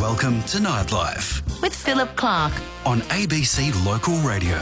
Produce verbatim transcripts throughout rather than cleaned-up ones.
Welcome to Nightlife with Philip Clark on A B C Local Radio.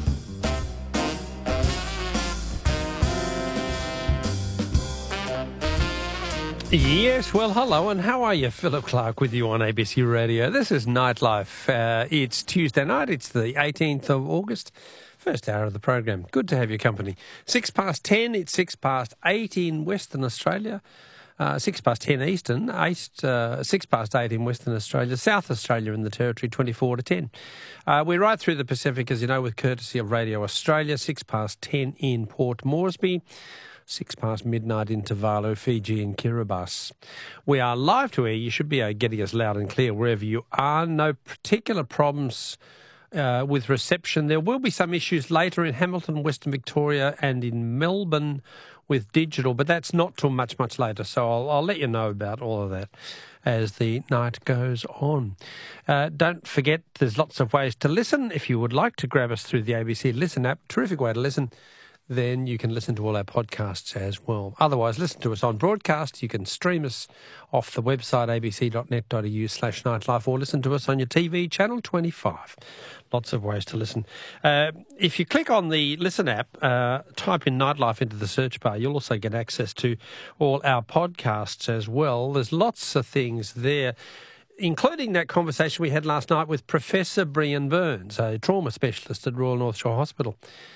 Yes, well, hello, and how are you? Philip Clark with you on A B C Radio. This is Nightlife. Uh, it's Tuesday night. It's the eighteenth of August. First hour of the program. Good to have your company. Six past ten. It's six past eight in Western Australia. Uh, six past ten Eastern. Eight, uh, six past eight in Western Australia. South Australia in the Territory, twenty-four to ten. Uh, we're right through the Pacific, as you know, with courtesy of Radio Australia. Six past ten in Port Moresby. Six past midnight in Tuvalu, Fiji and Kiribati. We are live to air. You should be uh, getting us loud and clear wherever you are. No particular problems uh, with reception. There will be some issues later in Hamilton, Western Victoria and in Melbourne with digital, but that's not till much, much later. So I'll, I'll let you know about all of that as the night goes on. Uh, don't forget, there's lots of ways to listen. If you would like to grab us through the A B C Listen app, terrific way to listen, then you can listen to all our podcasts as well. Otherwise, listen to us on broadcast. You can stream us off the website abc.net.au slash nightlife or listen to us on your T V channel twenty-five. Lots of ways to listen. Uh, if you click on the Listen app, uh, type in Nightlife into the search bar, you'll also get access to all our podcasts as well. There's lots of things there, including that conversation we had last night with Professor Brian Burns, a trauma specialist at Royal North Shore Hospital.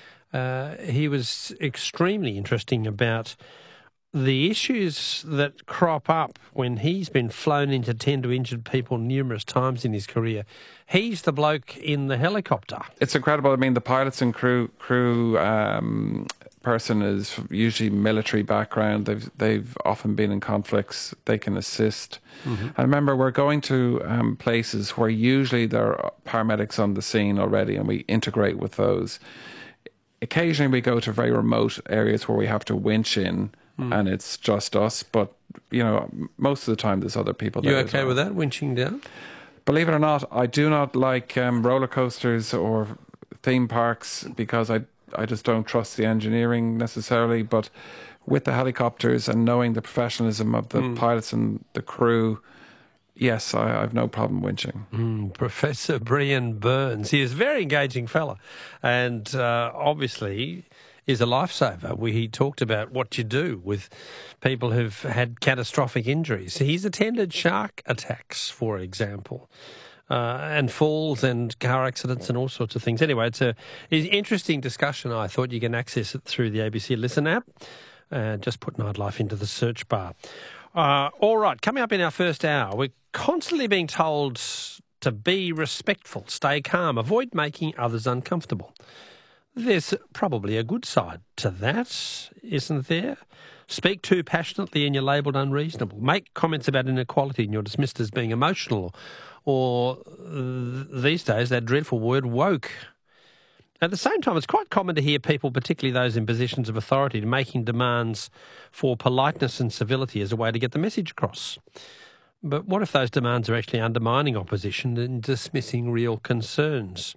Uh, he was extremely interesting about the issues that crop up when he's been flown in to tend to injured people numerous times in his career. He's the bloke in the helicopter. It's incredible. I mean, the pilots and crew crew um, person is usually military background. They've they've often been in conflicts. They can assist. Mm-hmm. I remember we're going to um, places where usually there are paramedics on the scene already, and we integrate with those. Occasionally we go to very remote areas where we have to winch in mm. and it's just us. But, you know, most of the time there's other people there. You okay well. with that, winching down? Believe it or not, I do not like um, roller coasters or theme parks because I, I just don't trust the engineering necessarily. But with the helicopters and knowing the professionalism of the mm. pilots and the crew, yes, I, I have no problem winching. Mm, Professor Brian Burns. He is a very engaging fella and uh, obviously is a lifesaver. We, he talked about what you do with people who've had catastrophic injuries. He's attended shark attacks, for example, uh, and falls and car accidents and all sorts of things. Anyway, it's a it's an interesting discussion. I thought you can access it through the A B C Listen app. Uh, just put Nightlife into the search bar. Uh, all right, coming up in our first hour, we're constantly being told to be respectful, stay calm, avoid making others uncomfortable. There's probably a good side to that, isn't there? Speak too passionately and you're labelled unreasonable. Make comments about inequality and you're dismissed as being emotional. Or uh, these days, that dreadful word woke. At the same time, it's quite common to hear people, particularly those in positions of authority, making demands for politeness and civility as a way to get the message across. But what if those demands are actually undermining opposition and dismissing real concerns?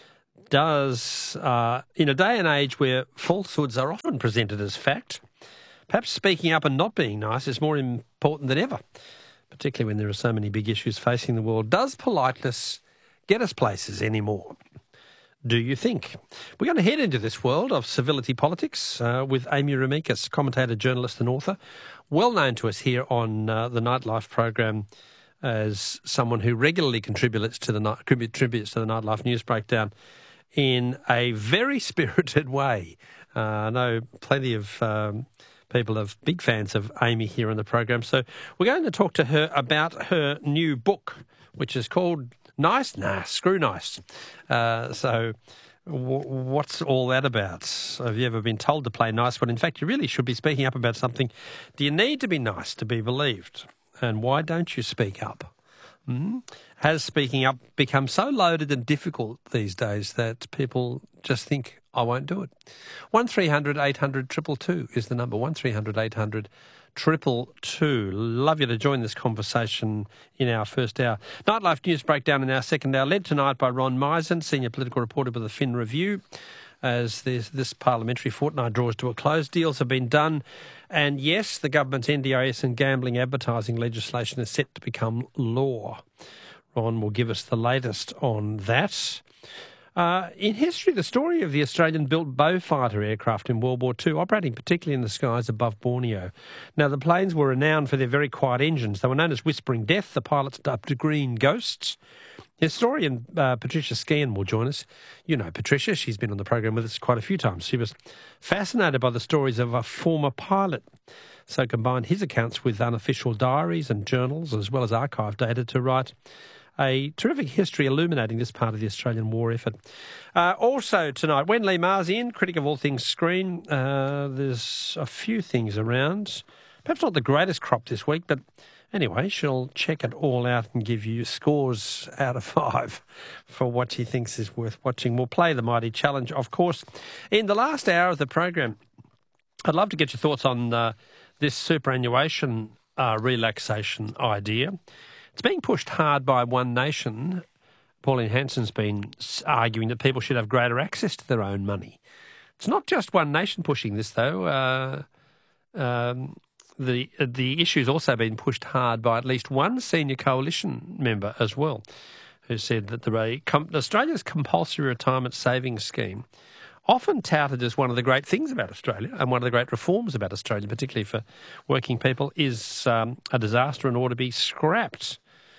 Does, uh, in a day and age where falsehoods are often presented as fact, perhaps speaking up and not being nice is more important than ever, particularly when there are so many big issues facing the world. Does politeness get us places anymore? Do you think? We're going to head into this world of civility politics uh, with Amy Remeikis, commentator, journalist and author, well known to us here on uh, the Nightlife program as someone who regularly contributes to the night, contributes to the Nightlife News Breakdown in a very spirited way. Uh, I know plenty of um, people are big fans of Amy here on the program. So we're going to talk to her about her new book, which is called Nice? Nah, screw nice. Uh, so w- what's all that about? Have you ever been told to play nice when in fact you really should be speaking up about something? Do you need to be nice to be believed? And why don't you speak up? Mm? Has speaking up become so loaded and difficult these days that people just think, I won't do it? one three hundred eight hundred two two two is the number, one three hundred eight hundred two two two. Love you to join this conversation in our first hour. Nightlife News Breakdown in our second hour, led tonight by Ron Meisen, senior political reporter with the Fin Review. as this, this parliamentary fortnight draws to a close. Deals have been done, and yes, the government's N D I S and gambling advertising legislation is set to become law. Ron will give us the latest on that. Uh, in history, the story of the Australian-built Beaufighter aircraft in World War Two, operating particularly in the skies above Borneo. Now, the planes were renowned for their very quiet engines. They were known as Whispering Death, the pilots dubbed Green Ghosts. Historian uh, Patricia Skehan will join us. You know Patricia, she's been on the program with us quite a few times. She was fascinated by the stories of a former pilot, so combined his accounts with unofficial diaries and journals, as well as archive data, to write a terrific history illuminating this part of the Australian war effort. Uh, also tonight, Wen Lee Ma's in, critic of all things screen. Uh, there's a few things around. Perhaps not the greatest crop this week, but anyway, she'll check it all out and give you scores out of five for what she thinks is worth watching. We'll play the Mighty Challenge, of course. In the last hour of the program, I'd love to get your thoughts on uh, this superannuation uh, relaxation idea. It's being pushed hard by One Nation. Pauline Hanson's been arguing that people should have greater access to their own money. It's not just One Nation pushing this, though. Uh, um, the the issue's also been pushed hard by at least one senior coalition member as well, who said that the Australia's compulsory retirement savings scheme, often touted as one of the great things about Australia and one of the great reforms about Australia, particularly for working people, is um, a disaster and ought to be scrapped.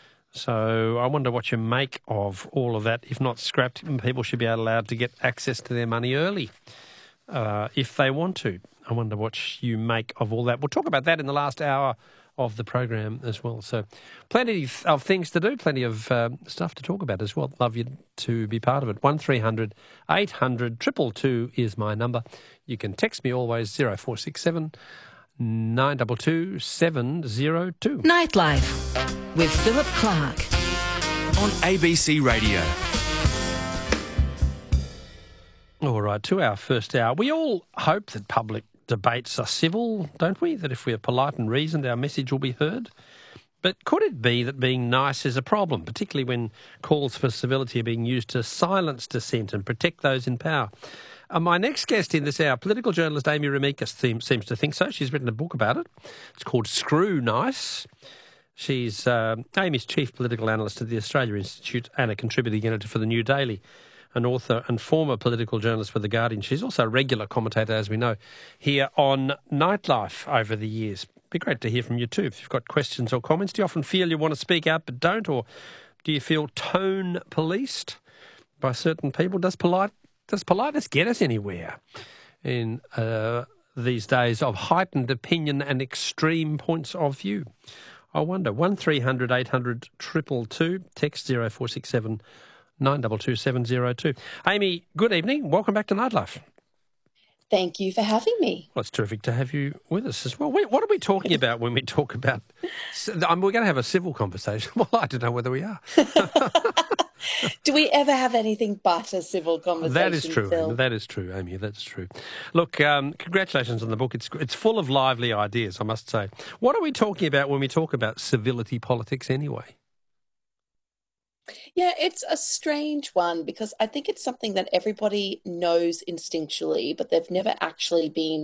So I wonder what you make of all of that. If not scrapped, people should be allowed to get access to their money early uh, if they want to. I wonder what you make of all that. We'll talk about that in the last hour of the program as well. So plenty of things to do, plenty of uh, stuff to talk about as well. Love you to be part of it. one three hundred eight hundred two two two is my number. You can text me always, zero four six seven nine two two seven zero two. Nightlife with Philip Clark on A B C Radio. All right, to our first hour. We all hope that public debates are civil, don't we? That if we are polite and reasoned, our message will be heard. But could it be that being nice is a problem, particularly when calls for civility are being used to silence dissent and protect those in power? Uh, my next guest in this hour, political journalist Amy Remeikis, seems, seems to think so. She's written a book about it. It's called Screw Nice. She's uh, Amy's chief political analyst at the Australia Institute and a contributing editor for the New Daily, an author and former political journalist for The Guardian. She's also a regular commentator, as we know, here on Nightlife over the years. Be great to hear from you too. If you've got questions or comments, do you often feel you want to speak out but don't, or do you feel tone policed by certain people? Does polite does politeness get us anywhere in uh, these days of heightened opinion and extreme points of view? I wonder. one three hundred eight hundred two two two, text zero four six seven nine two two seven zero two. Amy, good evening. Welcome back to Nightlife. Thank you for having me. Well, it's terrific to have you with us as well. What are we talking about when we talk about... I mean, we're going to have a civil conversation. Well, I don't know whether we are. Do we ever have anything but a civil conversation, That is true. Phil? That is true, Amy. That's true. Look, um, congratulations on the book. It's it's full of lively ideas, I must say. What are we talking about when we talk about civility politics anyway? Yeah, it's a strange one because I think it's something that everybody knows instinctually, but they've never actually been